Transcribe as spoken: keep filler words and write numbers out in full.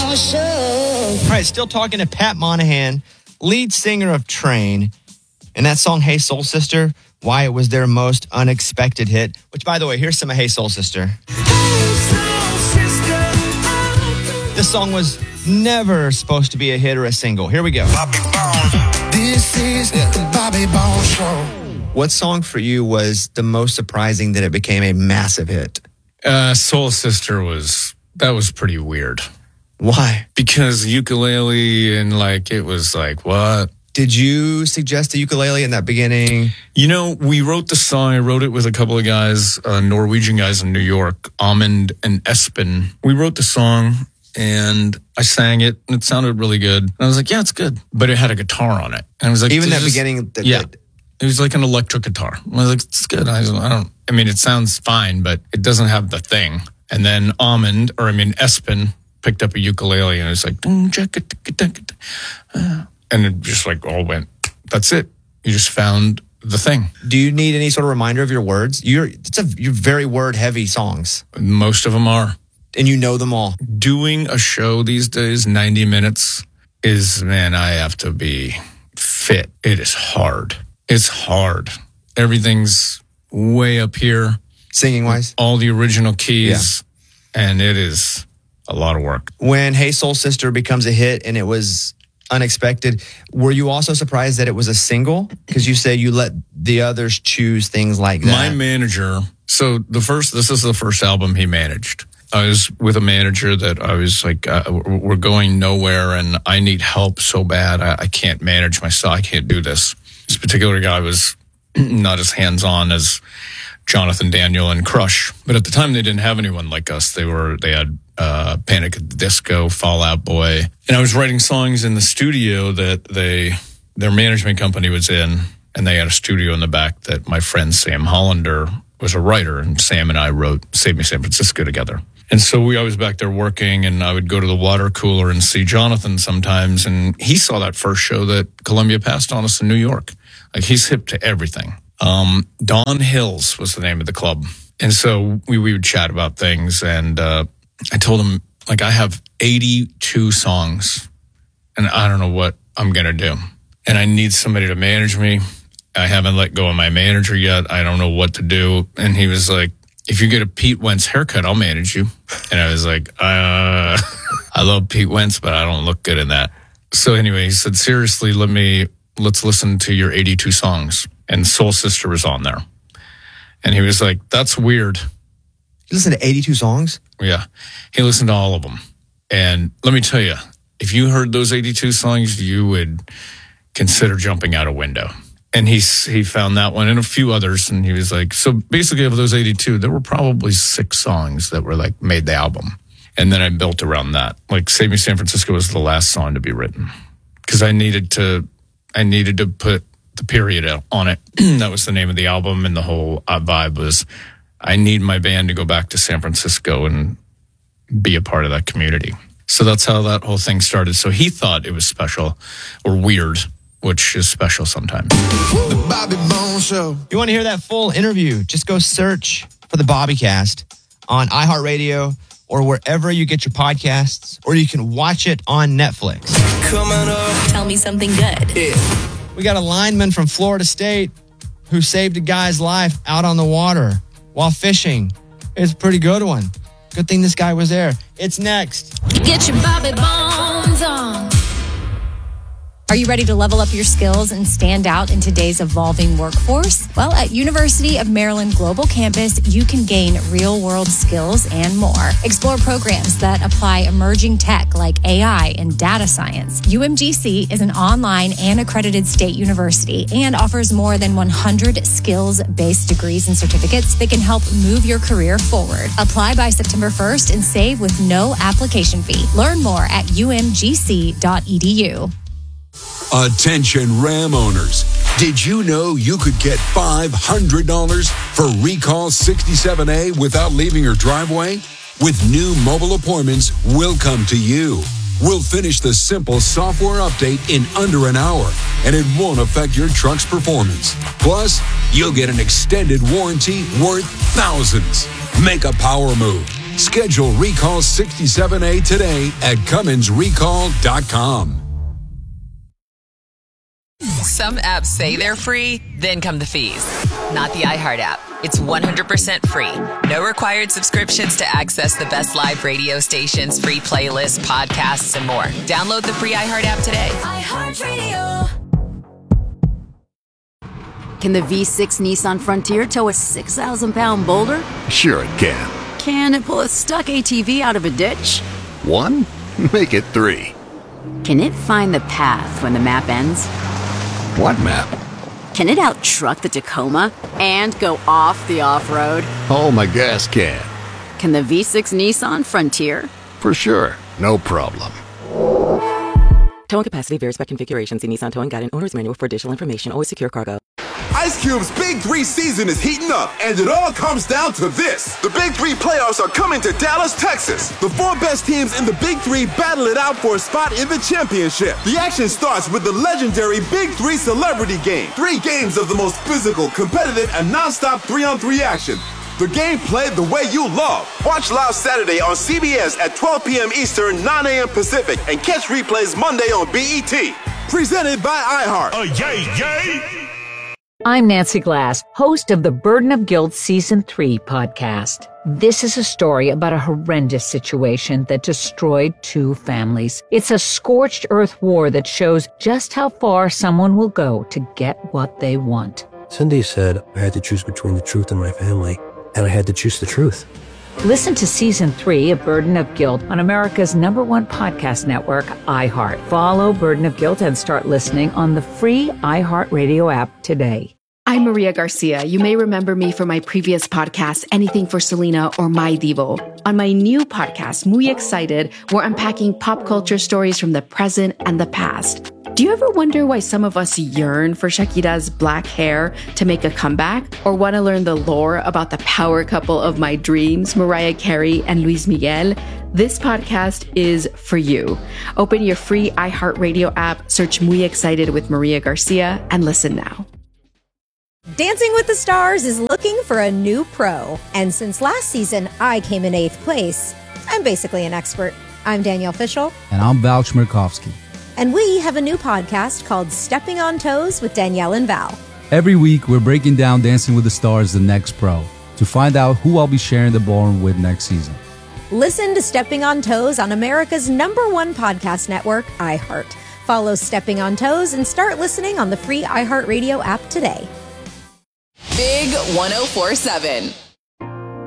Ball Show. All right, still talking to Pat Monahan, lead singer of Train, and that song, Hey Soul Sister, why it was their most unexpected hit, which, by the way, here's some of Hey Soul Sister. Hey, Soul Sister. This song was never supposed to be a hit or a single. Here we go. Bobby Bones. This is the Bobby Bones Show. What song for you was the most surprising that it became a massive hit? Uh, Soul Sister was, that was pretty weird. Why? Because ukulele and like, it was like, what? Did you suggest the ukulele in that beginning? You know, we wrote the song. I wrote it with a couple of guys, uh, Norwegian guys in New York, Amund and Espen. We wrote the song and I sang it and it sounded really good. And I was like, yeah, it's good. But it had a guitar on it. And I was like, even that just, beginning? The, yeah. the, It was like an electric guitar. I was like, it's good. I, I don't, I mean, it sounds fine, but it doesn't have the thing. And then Amund, or I mean, Espen picked up a ukulele and it was like, and it just like all went, that's it. You just found the thing. Do you need any sort of reminder of your words? You're, it's a, you're very word heavy songs. Most of them are. And you know them all. Doing a show these days, ninety minutes is, man, I have to be fit. It is hard. It's hard. Everything's way up here. Singing wise? All the original keys. Yeah. And it is a lot of work. When Hey Soul Sister becomes a hit and it was unexpected, were you also surprised that it was a single? Because you say you let the others choose things like that. My manager, so the first, this is the first album he managed. I was with a manager that I was like, uh, we're going nowhere and I need help so bad. I, I can't manage myself. I can't do this. This particular guy was not as hands-on as Jonathan Daniel and Crush. But at the time, they didn't have anyone like us. They were, they had uh, Panic at the Disco, Fall Out Boy. And I was writing songs in the studio that they, their management company was in. And they had a studio in the back that my friend Sam Hollander was a writer. And Sam and I wrote Save Me San Francisco together. And so we, I was back there working, and I would go to the water cooler and see Jonathan sometimes. And he saw that first show that Columbia passed on us in New York. Like, he's hip to everything. Um, Dawn Hills was the name of the club. And so we, we would chat about things. And uh, I told him, like, I have eighty-two songs, and I don't know what I'm going to do. And I need somebody to manage me. I haven't let go of my manager yet. I don't know what to do. And he was like, if you get a Pete Wentz haircut, I'll manage you. And I was like, uh, I love Pete Wentz, but I don't look good in that. So anyway, he said, seriously, let me, let's listen to your eighty-two songs. And Soul Sister was on there. And he was like, that's weird. You listen to eighty-two songs? Yeah. He listened to all of them. And let me tell you, if you heard those eighty-two songs, you would consider jumping out a window. And he he found that one and a few others, and he was like, so basically of those eighty-two, there were probably six songs that were like made the album. And then I built around that. Like Save Me San Francisco was the last song to be written because I needed to I needed to put the period on it. That was the name of the album, and the whole vibe was I need my band to go back to San Francisco and be a part of that community. So that's how that whole thing started. So he thought it was special or weird, which is special sometimes. The Bobby Bones Show. You want to hear that full interview? Just go search for the Bobbycast on iHeartRadio or wherever you get your podcasts, or you can watch it on Netflix. Coming up. Tell me something good. Yeah. We got a lineman from Florida State who saved a guy's life out on the water while fishing. It's a pretty good one. Good thing this guy was there. It's next. Get your Bobby Bones on. Are you ready to level up your skills and stand out in today's evolving workforce? Well, at University of Maryland Global Campus, you can gain real-world skills and more. Explore programs that apply emerging tech like A I and data science. U M G C is an online and accredited state university and offers more than one hundred skills-based degrees and certificates that can help move your career forward. Apply by September first and save with no application fee. Learn more at u m g c dot e d u. Attention Ram owners. Did you know you could get five hundred dollars for Recall sixty-seven A without leaving your driveway? With new mobile appointments, we'll come to you. We'll finish the simple software update in under an hour, and it won't affect your truck's performance. Plus, you'll get an extended warranty worth thousands. Make a power move. Schedule Recall sixty-seven A today at Cummins Recall dot com. Some apps say they're free, then come the fees. Not the iHeart app. It's one hundred percent free. No required subscriptions to access the best live radio stations, free playlists, podcasts, and more. Download the free iHeart app today. iHeartRadio. Can the V six Nissan Frontier tow a six thousand pound boulder? Sure it can. Can it pull a stuck A T V out of a ditch? One? Make it three. Can it find the path when the map ends? What map? Can it out-truck the Tacoma and go off the off-road? Oh, my gas can. Can the V six Nissan Frontier? For sure. No problem. Towing capacity varies by configuration. See Nissan Towing Guide and Owner's Manual for additional information. Always secure cargo. Ice Cube's Big Three season is heating up, and it all comes down to this. The Big Three playoffs are coming to Dallas, Texas. The four best teams in the Big Three battle it out for a spot in the championship. The action starts with the legendary Big Three Celebrity Game. Three games of the most physical, competitive, and nonstop three-on-three action. The game played the way you love. Watch live Saturday on C B S at twelve p.m. Eastern, nine a.m. Pacific, and catch replays Monday on B E T. Presented by iHeart. Oh, yay, yay! I'm Nancy Glass, host of the Burden of Guilt Season three podcast. This is a story about a horrendous situation that destroyed two families. It's a scorched earth war that shows just how far someone will go to get what they want. Cindy said I had to choose between the truth and my family, and I had to choose the truth. Listen to Season three of Burden of Guilt on America's number one podcast network, iHeart. Follow Burden of Guilt and start listening on the free iHeartRadio app today. I'm Maria Garcia. You may remember me from my previous podcast, Anything for Selena or My Divo. On my new podcast, Muy Excited, we're unpacking pop culture stories from the present and the past. Do you ever wonder why some of us yearn for Shakira's black hair to make a comeback? Or want to learn the lore about the power couple of my dreams, Mariah Carey and Luis Miguel? This podcast is for you. Open your free iHeartRadio app, search Muy Excited with Maria Garcia, and listen now. Dancing with the Stars is looking for a new pro. And since last season, I came in eighth place. I'm basically an expert. I'm Danielle Fishel. And I'm Val Chmerkovskiy. And we have a new podcast called Stepping on Toes with Danielle and Val. Every week, we're breaking down Dancing with the Stars, the next pro, to find out who I'll be sharing the ballroom with next season. Listen to Stepping on Toes on America's number one podcast network, iHeart. Follow Stepping on Toes and start listening on the free iHeartRadio app today. Big one oh four seven.